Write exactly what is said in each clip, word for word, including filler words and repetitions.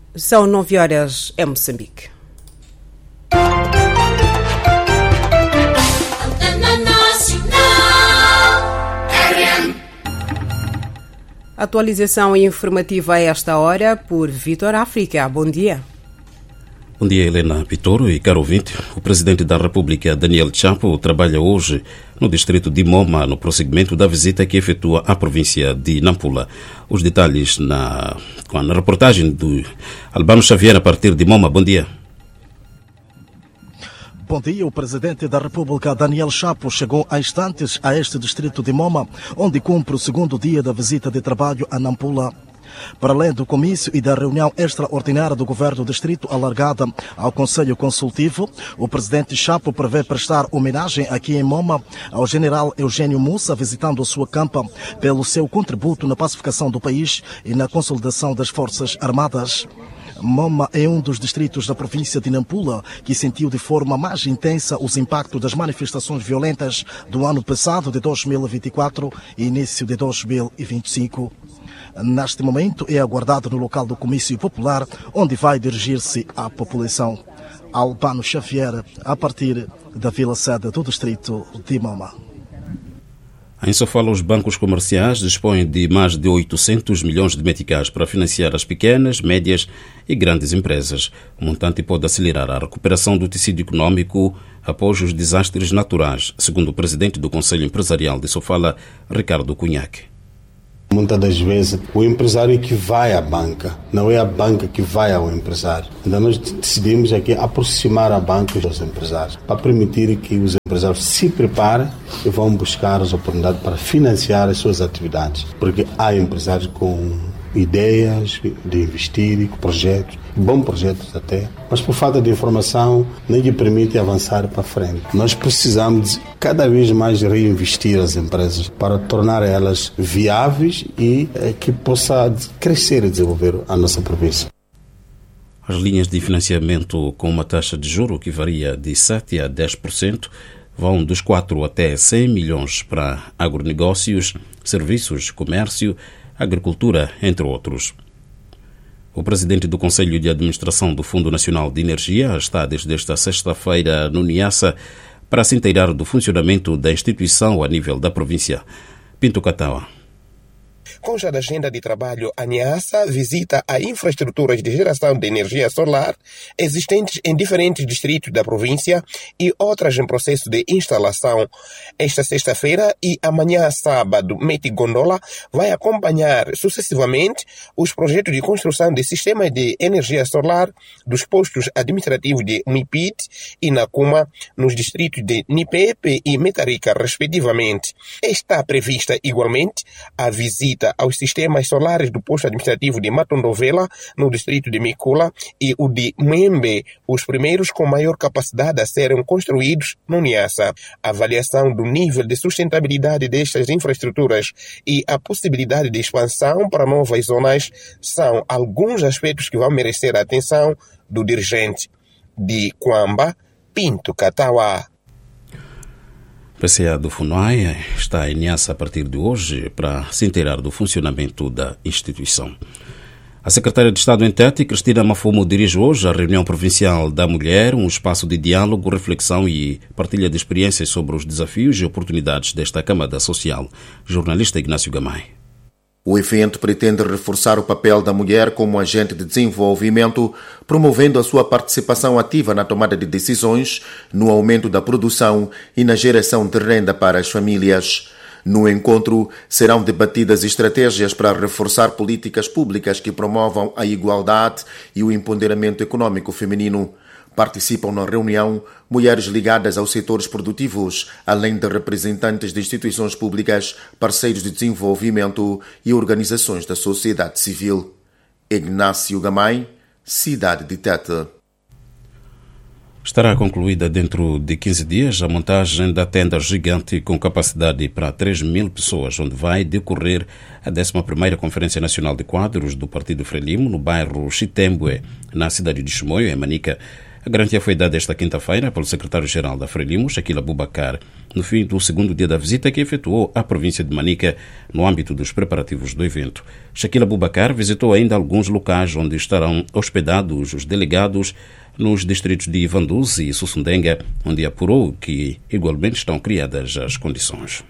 São nove horas em Moçambique. Atualização informativa a esta hora por Vitor África. Bom dia. Bom dia, Helena Pitoro e caro ouvinte. O Presidente da República, Daniel Chapo, trabalha hoje no distrito de Moma, no prosseguimento da visita que efetua à província de Nampula. Os detalhes na, na reportagem do Albano Xavier a partir de Moma. Bom dia. Bom dia. O Presidente da República, Daniel Chapo, chegou há instantes a este distrito de Moma, onde cumpre o segundo dia da visita de trabalho a Nampula. Para além do comício e da reunião extraordinária do Governo do Distrito alargada ao Conselho Consultivo, o Presidente Chapo prevê prestar homenagem aqui em Moma ao General Eugênio Mussa, visitando a sua campa pelo seu contributo na pacificação do país e na consolidação das Forças Armadas. Moma é um dos distritos da província de Nampula que sentiu de forma mais intensa os impactos das manifestações violentas do ano passado, de dois mil e vinte e quatro e início de dois mil e vinte e cinco. Neste momento é aguardado no local do comício popular, onde vai dirigir-se à população. Albano Xavier, a partir da vila-sede do distrito de Moma. Em Sofala, os bancos comerciais dispõem de mais de oitocentos milhões de meticais para financiar as pequenas, médias e grandes empresas. O montante pode acelerar a recuperação do tecido econômico após os desastres naturais, segundo o presidente do Conselho Empresarial de Sofala, Ricardo Cunhaque. Muitas das vezes o empresário que vai à banca, não é a banca que vai ao empresário. Então nós decidimos aqui aproximar a banca dos empresários, para permitir que os empresários se preparem e vão buscar as oportunidades para financiar as suas atividades. Porque há empresários com ideias de investir, com projetos, bons projetos até, mas por falta de informação nem lhe permite avançar para frente. Nós precisamos de cada vez mais reinvestir as empresas para tornar elas viáveis e eh, que possa crescer e desenvolver a nossa província. As linhas de financiamento com uma taxa de juro que varia de sete a dez por cento vão dos quatro até cem milhões para agronegócios, serviços, comércio, agricultura, entre outros. O presidente do Conselho de Administração do Fundo Nacional de Energia está desde esta sexta-feira no Niassa para se inteirar do funcionamento da instituição a nível da província. Pinto Catawa. Com já da agenda de trabalho, a Niassa visita as infraestruturas de geração de energia solar existentes em diferentes distritos da província e outras em processo de instalação. Esta sexta-feira e amanhã, sábado, Meti Gondola vai acompanhar sucessivamente os projetos de construção de sistemas de energia solar dos postos administrativos de Nipit e Nakuma, nos distritos de Nipepe e Metarica, respectivamente. Está prevista igualmente a visita aos sistemas solares do posto administrativo de Matondovela, no distrito de Mikula, e o de Mwembe, os primeiros com maior capacidade a serem construídos no Niassa. A avaliação do nível de sustentabilidade destas infraestruturas e a possibilidade de expansão para novas zonas são alguns aspectos que vão merecer a atenção do dirigente. De Quamba, Pinto Catawa. O P C A do FUNAI está em Niassa a partir de hoje para se inteirar do funcionamento da instituição. A secretária de Estado em Tete, Cristina Mafumo, dirige hoje a reunião provincial da mulher, um espaço de diálogo, reflexão e partilha de experiências sobre os desafios e oportunidades desta camada social. Jornalista Ignácio Gamay. O evento pretende reforçar o papel da mulher como agente de desenvolvimento, promovendo a sua participação ativa na tomada de decisões, no aumento da produção e na geração de renda para as famílias. No encontro, serão debatidas estratégias para reforçar políticas públicas que promovam a igualdade e o empoderamento econômico feminino. Participam na reunião mulheres ligadas aos setores produtivos, além de representantes de instituições públicas, parceiros de desenvolvimento e organizações da sociedade civil. Ignácio Gamay, Cidade de Tete. Estará concluída dentro de quinze dias a montagem da tenda gigante com capacidade para três mil pessoas, onde vai decorrer a décima primeira Conferência Nacional de Quadros do Partido Frelimo, no bairro Chitembwe, na cidade de Chimoio, em Manica. A A garantia foi dada esta quinta-feira pelo secretário-geral da Frelimo, Shakil Abubakar, no fim do segundo dia da visita que efetuou à província de Manica no âmbito dos preparativos do evento. Shakil Abubakar visitou ainda alguns locais onde estarão hospedados os delegados nos distritos de Ivanduzi e Sussundenga, onde apurou que igualmente estão criadas as condições.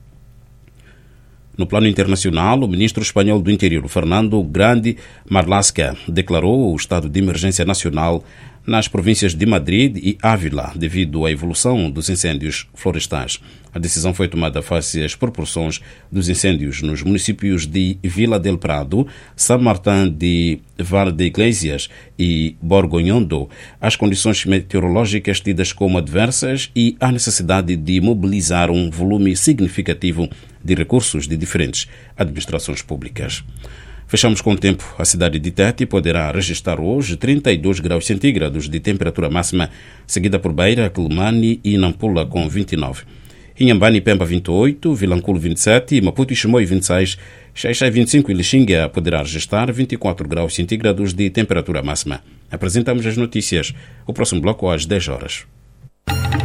No plano internacional, o ministro espanhol do Interior, Fernando Grande Marlaska, declarou o estado de emergência nacional nas províncias de Madrid e Ávila, devido à evolução dos incêndios florestais. A decisão foi tomada face às proporções dos incêndios nos municípios de Vila del Prado, San Martín de Valdeiglesias e Borgonhondo, as condições meteorológicas tidas como adversas e a necessidade de mobilizar um volume significativo de recursos de diferentes administrações públicas. Fechamos com o tempo. A cidade de Tete poderá registrar hoje trinta e dois graus centígrados de temperatura máxima, seguida por Beira, Quelimane e Nampula com vinte e nove. Inhambane e Pemba vinte e oito, Vilanculo vinte e sete, Maputo e Chimoio vinte e seis, Xai-Xai vinte e cinco e Lixinga poderá registrar vinte e quatro graus centígrados de temperatura máxima. Apresentamos as notícias. O próximo bloco às dez horas.